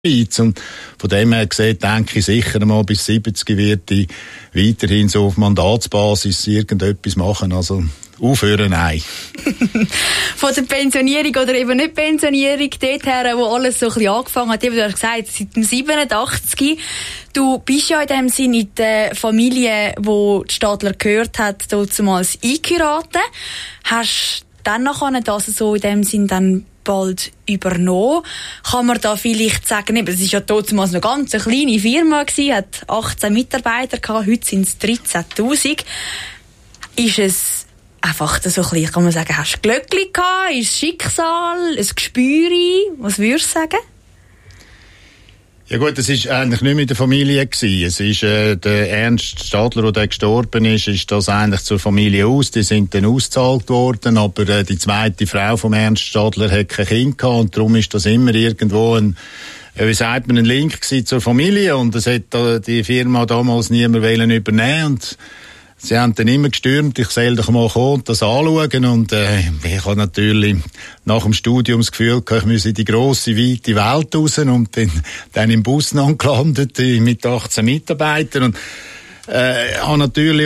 Schweiz. Und von dem her gesehen, denke ich sicher mal bis 70 wird ich weiterhin so auf Mandatsbasis irgendetwas machen. Also aufhören, nein. Von der Pensionierung oder eben nicht Pensionierung, dort her, wo alles so ein bisschen angefangen hat, eben, du hast gesagt, seit dem 87. Du bist ja in dem Sinne in der Familie, wo die Stadler gehört hat, damals eingeheiratet. Hast dann nachher das so in dem Sinne dann bald übernommen. Kann man da vielleicht sagen, es war ja damals noch ganz eine kleine Firma gewesen, hat 18 Mitarbeiter gehabt, heute sind es 13'000. Ist es einfach so ein bisschen, kann man sagen, hast du Glöckli gehabt, ist es Schicksal, ein Gespür? Was würdest du sagen? Ja gut, es ist eigentlich nicht mit der Familie gewesen. Es ist der Ernst Stadler, der gestorben ist das eigentlich zur Familie aus. Die sind dann ausgezahlt worden, aber die zweite Frau vom Ernst Stadler hat kein Kind gehabt und darum ist das immer irgendwo ein Link gewesen zur Familie und es hat die Firma damals niemand übernehmen und sie haben dann immer gestürmt, ich soll doch mal kommen und das anschauen. Und ich habe natürlich nach dem Studium das Gefühl gehabt, ich müsse in die grosse, weite Welt raus und bin dann im Bus gelandet mit 18 Mitarbeitern. Und habe natürlich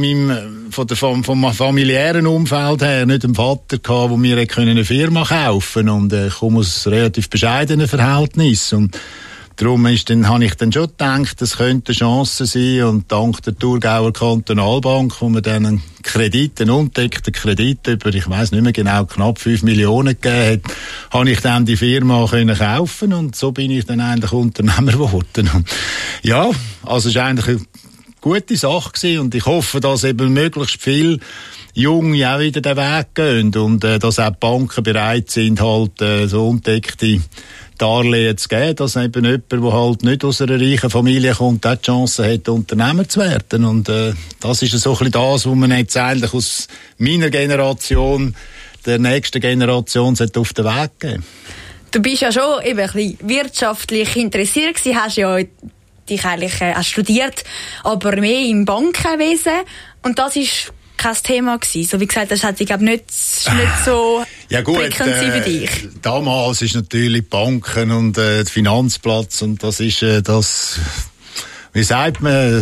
vom familiären Umfeld her nicht einen Vater gehabt, der mir eine Firma kaufen konnte. Und ich komme aus relativ bescheidenen Verhältnissen. Und darum habe ich dann schon gedacht, das könnte eine Chance sein und dank der Thurgauer Kantonalbank, wo mir dann einen unentdeckten Kredit über, ich weiss nicht mehr genau, knapp 5 Millionen gegeben hat, habe ich dann die Firma können kaufen und so bin ich dann eigentlich Unternehmer geworden. Und ja, also es war eigentlich eine gute Sache gewesen und ich hoffe, dass eben möglichst viel Junge auch wieder den Weg gehen und dass auch die Banken bereit sind, halt so unentdeckte Darlehen zu geben, dass eben jemand, der halt nicht aus einer reichen Familie kommt, auch die Chance hat, Unternehmer zu werden. Und das ist so ein bisschen das, was man jetzt eigentlich aus meiner Generation der nächsten Generation auf den Weg geben. Du bist ja schon eben ein bisschen wirtschaftlich interessiert gewesen, hast ja dich eigentlich studiert, aber mehr im Bankenwesen. Und das ist kein Thema gewesen. So wie gesagt, das hat ich glaube nicht so ja gut, für dich. Damals ist natürlich die Banken und der Finanzplatz und das ist das, wie sagt man,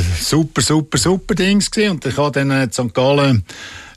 super Dings gewesen. Und ich habe dann in St. Gallen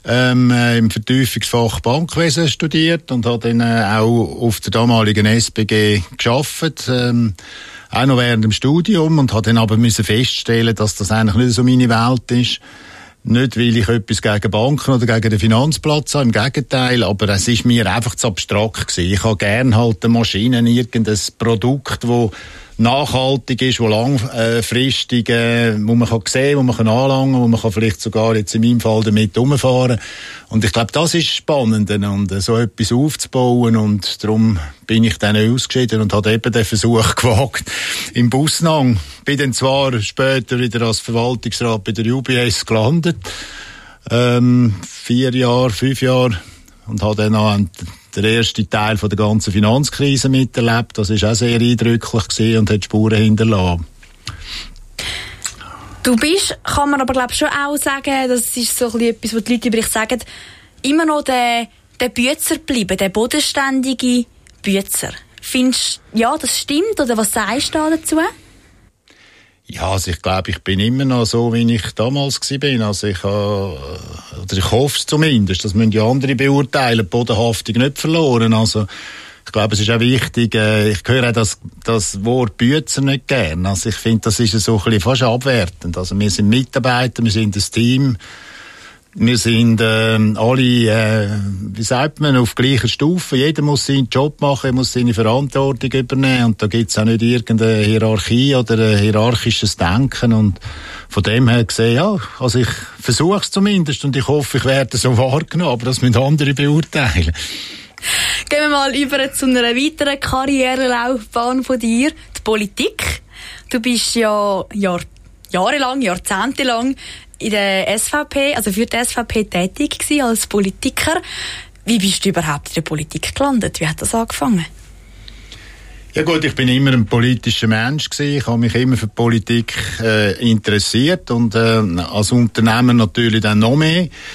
im Vertiefungsfach Bankwesen studiert und habe dann auch auf der damaligen SBG gearbeitet. Auch noch während dem Studium und habe dann aber feststellen, dass das eigentlich nicht so meine Welt ist. Nicht, weil ich etwas gegen Banken oder gegen den Finanzplatz habe, im Gegenteil, aber es ist mir einfach zu abstrakt gewesen. Ich habe gerne halt eine Maschine, irgendein Produkt, das nachhaltig ist, das langfristig, wo man kann sehen, wo man kann anlangen, wo man kann vielleicht sogar jetzt in meinem Fall damit rumfahren. Und ich glaube, das ist spannend, und so etwas aufzubauen, und darum bin ich dann ausgeschieden und habe eben den Versuch gewagt im Busnang. Bin dann zwar später wieder als Verwaltungsrat bei der UBS gelandet, 5 Jahre, und habe dann auch den ersten Teil von der ganzen Finanzkrise miterlebt. Das war auch sehr eindrücklich gewesen und hat Spuren hinterlassen. Du bist, kann man aber glaube schon auch sagen, das ist so etwas, was die Leute über dich sagen, immer noch der Büetzer bleiben, der bodenständige Büetzer. Findest du, ja, das stimmt, oder was sagst du dazu? Ja, also ich glaube, ich bin immer noch so, wie ich damals war. Also ich hoffe es zumindest. Das müssen die anderen beurteilen. Die Bodenhaftung nicht verloren. Also ich glaube, es ist auch wichtig, ich höre auch das Wort Büetzer nicht gern. Also ich finde, das ist so ein bisschen fast abwertend. Also wir sind Mitarbeiter, wir sind ein Team. Wir sind alle, wie sagt man, auf gleicher Stufe. Jeder muss seinen Job machen, muss seine Verantwortung übernehmen. Und da gibt es auch nicht irgendeine Hierarchie oder ein hierarchisches Denken. Und von dem her gesehen, ja, also ich versuche es zumindest und ich hoffe, ich werde so wahrgenommen. Aber das müssen andere beurteilen. Gehen wir mal über zu einer weiteren Karrierelaufbahn von dir, die Politik. Du bist ja jahrzehntelang in der SVP, also für die SVP tätig gewesen als Politiker. Wie bist du überhaupt in der Politik gelandet? Wie hat das angefangen? Ja gut, ich bin immer ein politischer Mensch gewesen. Ich habe mich immer für Politik interessiert und als Unternehmer natürlich dann noch mehr.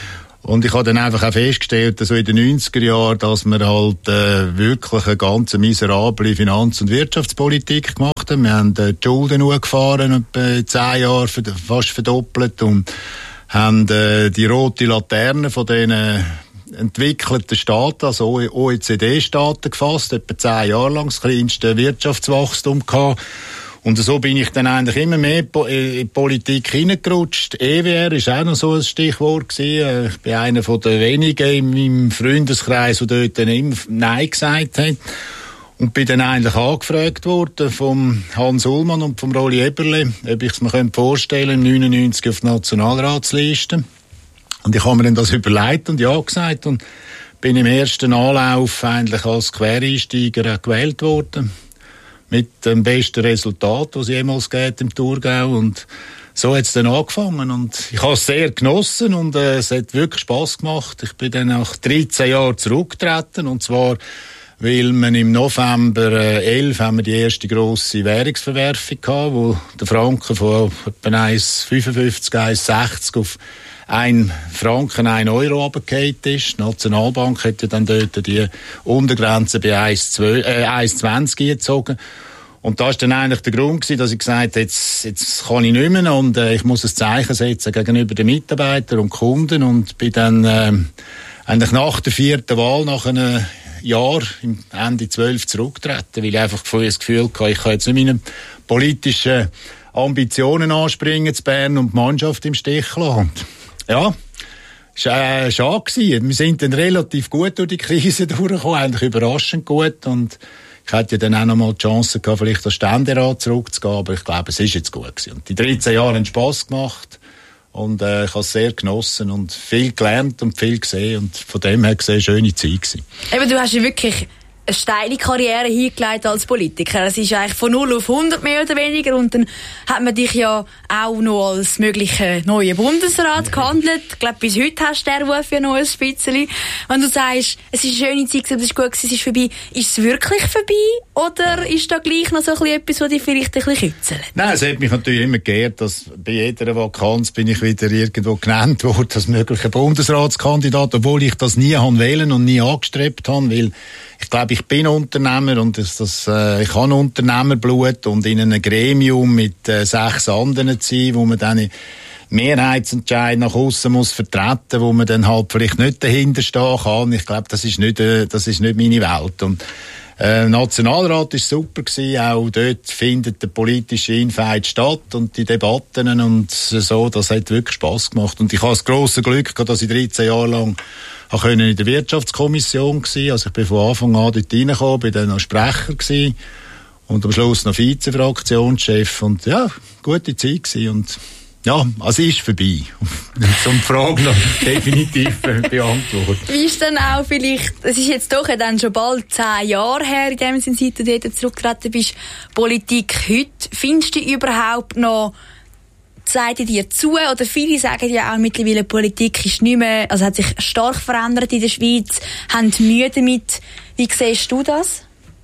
Und ich habe dann einfach auch festgestellt, dass so in den 90er Jahren, dass wir halt wirklich eine ganz miserable Finanz- und Wirtschaftspolitik gemacht haben. Wir haben die Schulden hochgefahren, etwa 10 Jahre fast verdoppelt und haben die rote Laterne von diesen entwickelten Staaten, also OECD-Staaten gefasst, etwa 10 Jahre lang das kleinste Wirtschaftswachstum gehabt. Und so bin ich dann eigentlich immer mehr in die Politik hineingerutscht. EWR ist auch noch so ein Stichwort gewesen. Ich bin einer von den wenigen in meinem Freundeskreis, der dort dann immer Nein gesagt hat. Und bin dann eigentlich angefragt worden vom Hans Ullmann und vom Rolli Eberle, ob ich es mir vorstellen könnte, im 99 auf die Nationalratsliste. Und ich habe mir dann das überlegt und ja gesagt und bin im ersten Anlauf eigentlich als Quereinsteiger gewählt worden. Mit dem besten Resultat, das es jemals gibt im Thurgau. Und so hat es dann angefangen. Und ich habe es sehr genossen und es hat wirklich Spass gemacht. Ich bin dann nach 13 Jahren zurückgetreten. Und zwar, weil man im November 11 haben wir die erste grosse Währungsverwerfung gehabt, wo der Franken von etwa 1,55, 1,60 auf 1 Franken, 1 Euro runtergefallen ist. Die Nationalbank hat ja dann dort die Untergrenze bei 1,20 gezogen. Und das war dann eigentlich der Grund gewesen, dass ich gesagt habe, jetzt kann ich nicht mehr und ich muss ein Zeichen setzen gegenüber den Mitarbeitern und Kunden und bin dann eigentlich nach der 4. Wahl, nach einem Jahr, Ende 12 zurückgetreten, weil ich einfach das Gefühl hatte, ich kann jetzt nicht meine politischen Ambitionen anspringen zu Bern und die Mannschaft im Stich lassen. Ja, es war schade gewesen. Wir sind dann relativ gut durch die Krise durchgekommen, eigentlich überraschend gut. Und ich hätte ja dann auch noch mal die Chance gehabt, vielleicht als Ständerat zurückzugehen, aber ich glaube, es ist jetzt gut gewesen. Und die 13 Jahre haben Spass gemacht und ich habe es sehr genossen und viel gelernt und viel gesehen und von dem her gesehen, schöne Zeit gewesen. Eben, du hast ja wirklich eine steile Karriere hingelegt als Politiker. Es ist eigentlich von 0 auf 100 mehr oder weniger und dann hat man dich ja auch noch als möglicher neuer Bundesrat gehandelt. Ich glaube, bis heute hast du den Ruf ja noch ein bisschen. Wenn du sagst, es ist eine schöne Zeit, es ist gut, es ist vorbei, ist es wirklich vorbei oder ist da gleich noch so ein bisschen etwas, was dich vielleicht ein bisschen kitzelt? Nein, es hat mich natürlich immer geehrt, dass bei jeder Vakanz bin ich wieder irgendwo genannt worden als möglicher Bundesratskandidat, obwohl ich das nie wählen und nie angestrebt habe, weil ich glaube, ich bin Unternehmer und ich habe Unternehmerblut und in einem Gremium mit 6 anderen zu sein, wo man dann Mehrheitsentscheid nach aussen muss vertreten, wo man dann halt vielleicht nicht dahinter stehen kann. Ich glaube, das ist nicht meine Welt. Und Nationalrat ist super gewesen. Auch dort findet der politische Infight statt und die Debatten und so. Das hat wirklich Spass gemacht. Und ich habe das grosse Glück gehabt, dass ich 13 Jahre lang in der Wirtschaftskommission gewesen. Also ich bin von Anfang an dort reingekommen, bin dann noch Sprecher gewesen und am Schluss noch Vize-Fraktionschef und ja, gute Zeit gewesen und ja, also ist vorbei. Zum Frage noch definitiv beantwortet. Wie ist dann auch vielleicht, es ist jetzt doch dann schon bald 10 Jahre her, in dem Sinne, seit du dort zurückgetreten bist, Politik heute, findest du überhaupt noch, sagt ihr dir zu, oder viele sagen ja auch mittlerweile, Politik ist nicht mehr, also hat sich stark verändert in der Schweiz, haben Mühe damit. Wie siehst du das?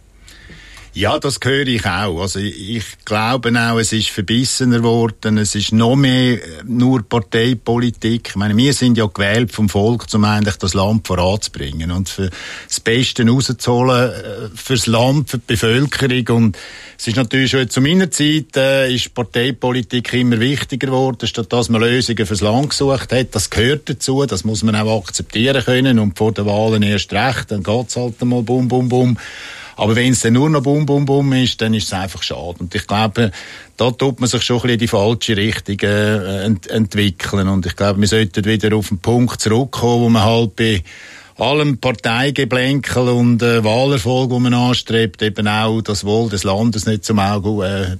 Ja, das höre ich auch. Also ich glaube auch, es ist verbissener geworden. Es ist noch mehr nur Parteipolitik. Ich meine, wir sind ja gewählt vom Volk, um eigentlich das Land voranzubringen und für das Beste rauszuholen fürs Land, für die Bevölkerung. Und es ist natürlich schon zu meiner Zeit ist Parteipolitik immer wichtiger geworden, statt dass man Lösungen fürs Land gesucht hat. Das gehört dazu, das muss man auch akzeptieren können und vor den Wahlen erst recht. Dann geht's halt einmal bum, bum, bum. Aber wenn es dann nur noch bum, bum, bum ist, dann ist es einfach schade. Und ich glaube, da tut man sich schon ein bisschen in die falsche Richtung entwickeln. Und ich glaube, wir sollten wieder auf den Punkt zurückkommen, wo man halt bei allem Parteigeblänkel und Wahlerfolg, wo man anstrebt, eben auch das Wohl des Landes nicht zum Auge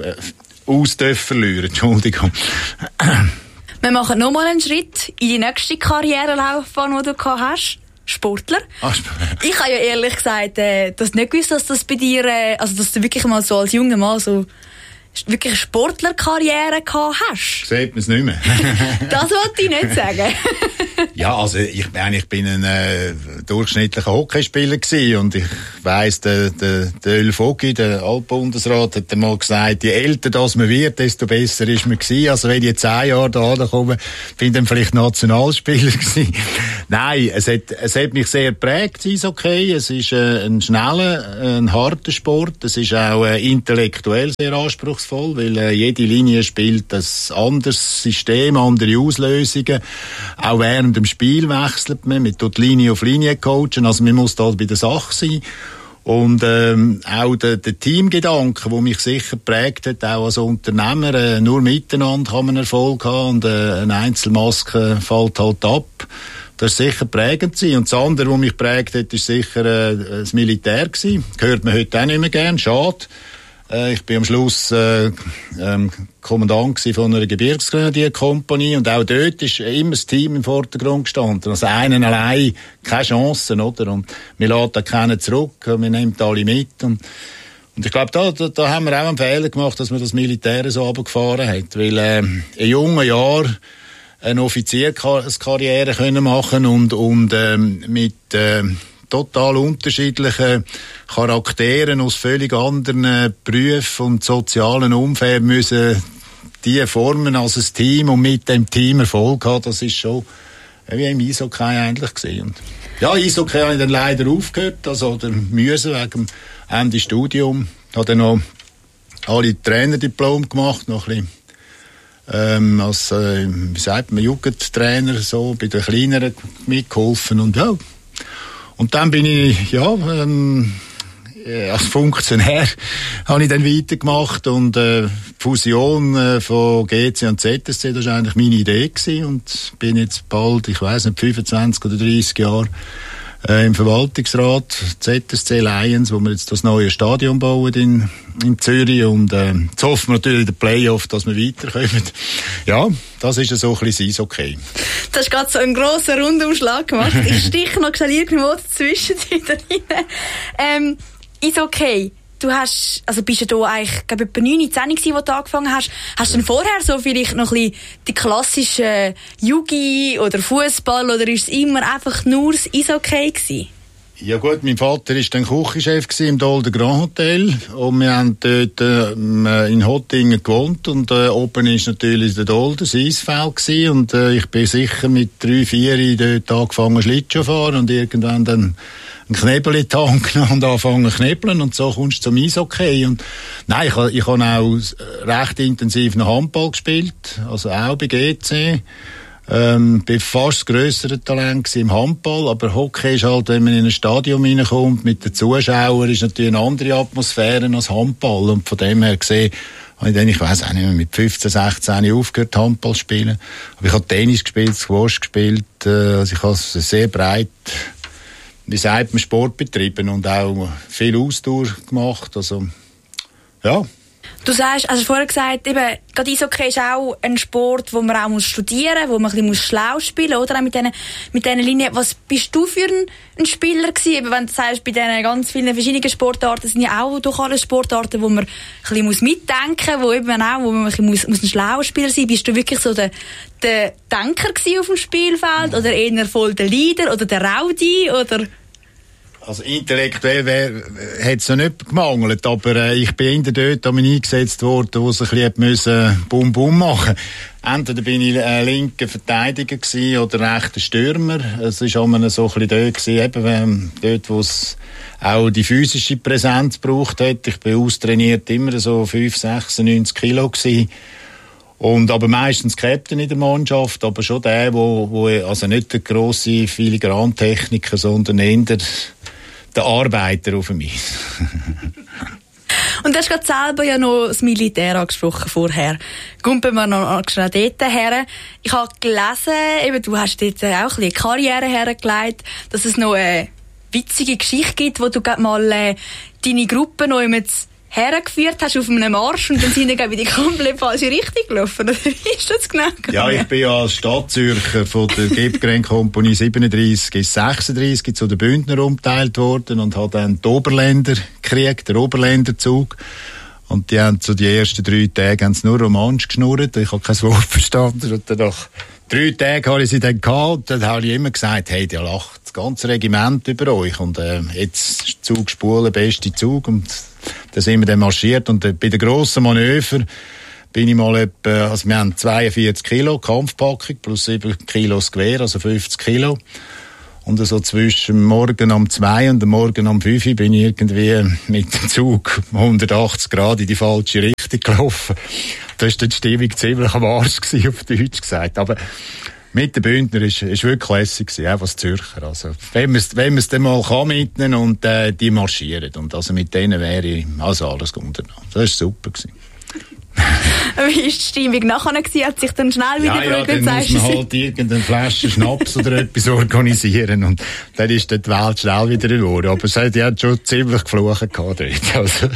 verlieren. Entschuldigung. Wir machen nochmal einen Schritt in die nächste Karrierelaufbahn, die du gehabt hast. Sportler. Ich habe ja ehrlich gesagt, das nicht gewusst, dass das bei dir, also dass du wirklich mal so als junger Mann so wirklich eine Sportlerkarriere gehabt hast. Sieht man es nicht mehr. Das wollte ich nicht sagen. Ja, also ich bin ein durchschnittlicher Hockeyspieler gewesen und ich weiss, der Öl Vogi, der Altbundesrat, hat einmal gesagt, je älter das man wird, desto besser ist man gewesen. Also wenn ich jetzt 10 Jahre da komme, bin ich dann vielleicht Nationalspieler gewesen. Nein, es hat mich sehr geprägt, Eishockey. Es ist ein schneller, ein harter Sport. Es ist auch intellektuell sehr anspruchsvoll, weil jede Linie spielt ein anderes System, andere Auslösungen. Auch während dem Spiel wechselt man tut Linie auf Linie coachen, also man muss da bei der Sache sein. Und auch der Teamgedanke, der mich sicher geprägt hat, auch als Unternehmer, nur miteinander kann man Erfolg haben und eine Einzelmaske fällt halt ab. Das ist sicher prägend gewesen. Und das andere, was mich geprägt hat, ist sicher das Militär gewesen. Hört man heute auch nicht mehr gern, schade. Ich bin am Schluss Kommandant von einer Gebirgsgrenadierkompanie und auch dort ist immer das Team im Vordergrund gestanden. Also einen allein keine Chancen, oder? Und wir lassen keinen zurück, wir nehmen alle mit. Und ich glaube, da haben wir auch einen Fehler gemacht, dass man das Militär so runtergefahren hat. Weil in jungen Jahren eine Offizierskarriere können machen und mit total unterschiedlichen Charakteren aus völlig anderen Berufen und sozialen Umfeld müssen die formen als ein Team und mit dem Team Erfolg haben. Das ist schon wie im Eishockey eigentlich gesehen. Und ja, Eishockey habe ich dann leider aufgehört, oder müssen wegen dem Ende Studium. Ich habe dann noch alle Trainerdiplom gemacht, noch ein bisschen als, wie sagt man, Jugendtrainer, so, bei den Kleineren mitgeholfen und ja. Und dann bin ich, als Funktionär habe ich dann weitergemacht und Fusion von GC und ZSC, das war eigentlich meine Idee gewesen und bin jetzt bald, ich weiss nicht, 25 oder 30 Jahre im Verwaltungsrat ZSC Lions, wo wir jetzt das neue Stadion bauen in Zürich und jetzt hoffen wir natürlich in den Playoff, dass wir weiterkommen. Ja, das ist so ein bisschen Eishockey. Du hast gerade so einen grossen Rundumschlag gemacht. Ich stiche noch schnell irgendwo dazwischen rein. Eishockey. Du bist ja da eigentlich, glaube ich, etwa 9, 10 gewesen, wo du angefangen hast. Hast du denn vorher so vielleicht noch ein bisschen die klassischen Jugi oder Fußball oder ist es immer einfach nur das Eishockey gewesen? Ja gut, mein Vater war dann Küchenchef im Dolder Grand Hotel und wir haben dort in Hottingen gewohnt und oben ist natürlich der Dolder, das Eisfeld gewesen und ich bin sicher mit 3, 4 dort angefangen Schlittschuh fahren und irgendwann dann einen Knebel in die Hand genommen und angefangen zu knebeln und so kommst du zum Eishockey. Und nein, ich habe auch recht intensiv noch Handball gespielt, also auch bei GC. Bin fast das grössere Talent im Handball, aber Hockey ist halt, wenn man in ein Stadion reinkommt mit den Zuschauern, ist natürlich eine andere Atmosphäre als Handball und von dem her gesehen habe ich dann, ich weiss auch nicht mehr, mit 15, 16 aufgehört Handball zu spielen. Aber ich habe Tennis gespielt, Squash gespielt, also ich habe sehr breit, wie sagt man, Sport betrieben und auch viel Ausdauer gemacht, also ja. Du sagst, also vorher gesagt, eben, gerade Eishockey ist auch ein Sport, wo man auch studieren muss, wo man ein bisschen schlau spielen muss, oder? Auch mit diesen Linien. Was bist du für ein Spieler gewesen? Eben, wenn du sagst, bei diesen ganz vielen verschiedenen Sportarten sind ja auch doch alle Sportarten, wo man ein bisschen mitdenken muss, wo man ein bisschen ein schlauer Spieler sein muss. Bist du wirklich so der Denker gewesen auf dem Spielfeld? Oder eher voll der Leader oder der Rowdy, oder? Also intellektuell hat es noch nicht gemangelt, aber ich bin dort an mich eingesetzt worden, wo sie ein bisschen Bum-Bum machen mussten. Entweder bin ich ein linker Verteidiger gewesen oder rechter Stürmer. Es war auch immer so ein bisschen dort gewesen, eben dort, wo es auch die physische Präsenz gebraucht hat. Ich bin austrainiert immer so 5, 96 Kilo gewesen. Und aber meistens Captain in der Mannschaft, aber schon der, wo also nicht der grosse Filigrantechniker, sondern eher der Arbeiter auf dem Eis. Und du hast gerade selber ja noch das Militär angesprochen vorher. Kommen wir noch schnell dort her. Ich habe gelesen, eben, du hast dort auch ein bisschen eine Karriere hergelegt, dass es noch eine witzige Geschichte gibt, wo du mal deine Gruppe noch hergeführt hast auf einem Marsch und dann sind wir in die komplett falsche Richtung gelaufen. Wie ist das genau gegangen? Ja, ich bin ja als Stadtzürcher von der Gebgren-Kompanie 37 bis 36 zu den Bündner umgeteilt worden und habe dann die Oberländer gekriegt, den Oberländerzug. Und die haben so die ersten 3 Tage nur Romansch geschnurrt. Ich habe kein Wort verstanden. Und dann nach 3 Tage habe ich sie dann gehabt. Dann habe ich immer gesagt, hey, der lacht das ganze Regiment über euch. Und jetzt Zug spulen, beste Zug. Und dann sind wir dann marschiert. Und bei den grossen Manöver bin ich mal etwa, also wir haben 42 Kilo Kampfpackung plus 7 Kilo das Gewehr, also 50 Kilo. Und so zwischen morgen um 2 und morgen um 5 bin ich irgendwie mit dem Zug 180 Grad in die falsche Richtung gelaufen. Da war die Stimmung ziemlich am Arsch gewesen, auf Deutsch gesagt. Aber mit den Bündner ist wirklich lässig gewesen, auch als Zürcher. Also, wenn man es dann mal kann mitnehmen und die marschieren. Und also mit denen wäre ich also alles unternommen. Das war super gewesen. Wie war die Stimmung nachher? Hat sich dann schnell wieder beruhigt? Dann muss man halt irgendeine Flasche Schnaps oder etwas organisieren und dann ist die Welt schnell wieder in Ordnung. Aber die hat schon ziemlich geflucht gehabt dort. Also.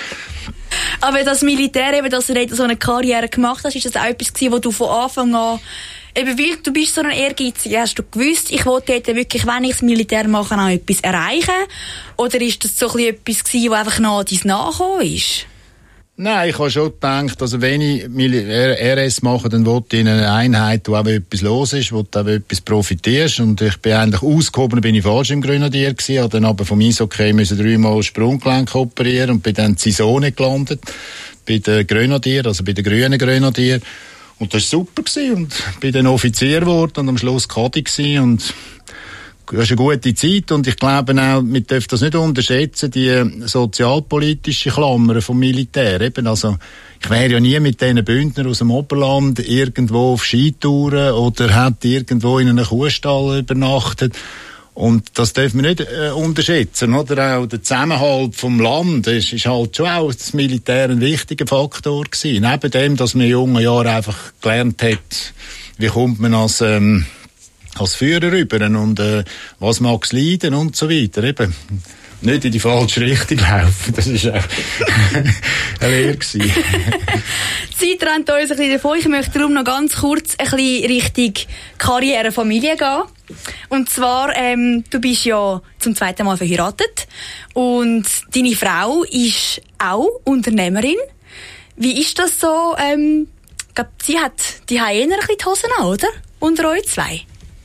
Aber das Militär, eben, dass du so eine Karriere gemacht hast, ist das auch etwas gewesen, wo du von Anfang an, eben weil du bist so ein Ehrgeiziger, hast du gewusst, ich wollte dort wirklich, wenn ich das Militär mache, auch etwas erreichen? Oder ist das so ein bisschen etwas gewesen, wo einfach nach dein Nachkommen ist? Nein, ich habe schon gedacht, also wenn ich RS mache, dann will ich in einer Einheit, wo auch etwas los ist, wo du auch etwas profitierst. Und ich bin eigentlich ausgehoben, bin ich falsch im Grenadier gewesen, habe dann aber vom Eishockey müssen 3-mal Sprunggelenk operieren und bin dann in Saison gelandet, bei den Grenadier, also bei den grünen Grenadier. Und das war super gewesen und bin dann Offizier geworden und am Schluss Kadi gewesen und das ist eine gute Zeit und ich glaube auch, man darf das nicht unterschätzen, die sozialpolitische Klammer vom Militär. Eben, also, ich wäre ja nie mit diesen Bündnern aus dem Oberland irgendwo auf Skitouren oder hätte irgendwo in einem Kuhstall übernachtet. Und das darf man nicht unterschätzen, oder? Auch der Zusammenhalt vom Land ist halt schon auch das Militär ein wichtiger Faktor gewesen. Neben dem, dass man in jungen Jahren einfach gelernt hat, wie kommt man als Führer rüber und was mag es leiden und so weiter. Eben, nicht in die falsche Richtung laufen. Das war auch eine Lehre gewesen. Die Zeit rennt uns ein bisschen davon. Ich möchte darum noch ganz kurz ein bisschen Richtung Karriere, Familie gehen. Und zwar, du bist ja zum 2. Mal verheiratet und deine Frau ist auch Unternehmerin. Wie ist das so? Ich glaube, sie hat die eher ein bisschen die Hosen an, oder? Unter euch zwei.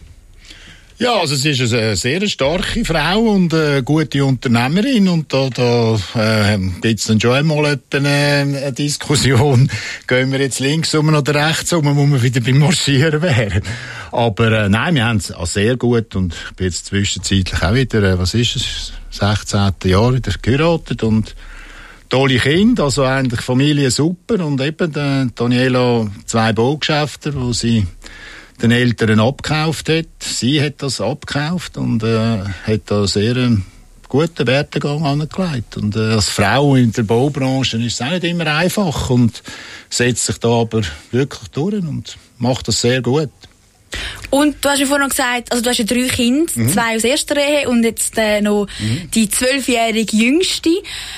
Ja, also sie ist eine sehr starke Frau und eine gute Unternehmerin und da gibt's dann schon einmal eine Diskussion. Gehen wir jetzt links rum oder rechts rum, wo wir wieder beim Marschieren wären. Aber nein, wir haben es auch sehr gut und ich bin jetzt zwischenzeitlich auch wieder, 16. Jahr wieder geheiratet und tolle Kinder, also eigentlich Familie super und eben Daniela 2 Baugeschäfte, wo sie den Eltern abgekauft hat. Sie hat das abgekauft und hat da sehr guten Werdegang angelegt. Und als Frau in der Baubranche ist es auch nicht immer einfach und setzt sich da aber wirklich durch und macht das sehr gut. Und du hast ja vorhin noch gesagt, also du hast ja 3 Kinder, 2 aus erster Ehe und jetzt noch die 12-jährige Jüngste.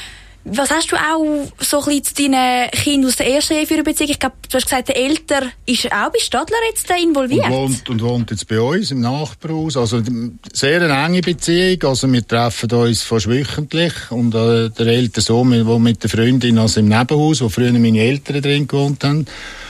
Was hast du auch so ein bisschen zu deinen Kindern aus der ersten Ehe für eine Beziehung? Ich glaube, du hast gesagt, der Älter ist auch bei Stadler jetzt involviert. Und wohnt jetzt bei uns im Nachbarhaus. Also sehr eine enge Beziehung. Also wir treffen uns fast wöchentlich. Und der ältere Sohn, der mit der Freundin also im Nebenhaus, wo früher meine Eltern drin gewohnt haben.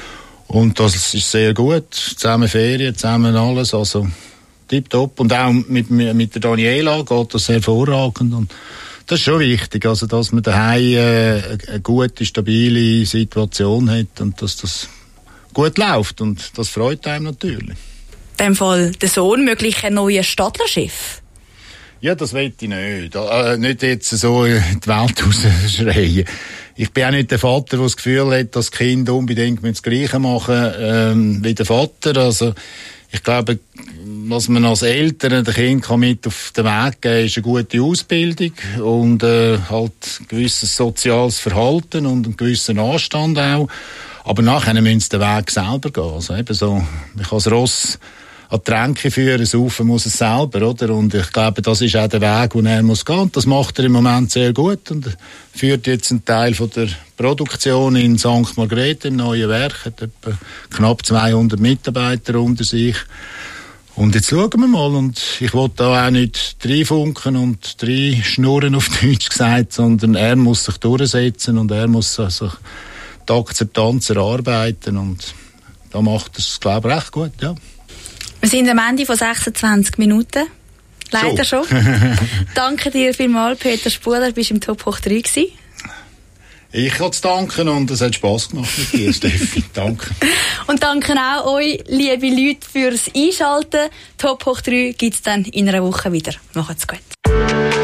Und das ist sehr gut. Zusammen Ferien, zusammen alles. Also tipptopp. Und auch mit der Daniela geht das hervorragend. Und das ist schon wichtig, also dass man daheim eine gute, stabile Situation hat und dass das gut läuft und das freut einem natürlich. In dem Fall der Sohn möglich ein neuer Stadlerchef? Ja, das will ich nicht. Nicht jetzt so in die Welt rausschreien. Ich bin auch nicht der Vater, der das Gefühl hat, dass das Kind unbedingt das Gleiche machen wie der Vater. Also ich glaube, was man als Eltern den Kindern mit auf den Weg geben kann, ist eine gute Ausbildung und halt ein gewisses soziales Verhalten und einen gewissen Anstand auch. Aber nachher müssen sie den Weg selber gehen. Also eben so, ich kann das Ross an die Tränke führen, saufen muss es selber, oder? Und ich glaube, das ist auch der Weg, den er muss gehen. Und das macht er im Moment sehr gut und führt jetzt einen Teil von der Produktion in St. Margrethe im neuen Werk, hat etwa knapp 200 Mitarbeiter unter sich. Und jetzt schauen wir mal. Und ich will da auch nicht reinfunken und reinschnurren auf Deutsch gesagt, sondern er muss sich durchsetzen und er muss also die Akzeptanz erarbeiten. Und da macht er es, glaube ich, recht gut, ja. Wir sind am Ende von 26 Minuten. Leider schon. Danke dir vielmals, Peter Spuhler. Du bist im Top hoch 3 gewesen. Ich kann es danken und es hat Spass gemacht mit dir, Steffi. Danke. Und danke auch euch, liebe Leute, fürs Einschalten. Top hoch 3 gibt es dann in einer Woche wieder. Macht's gut.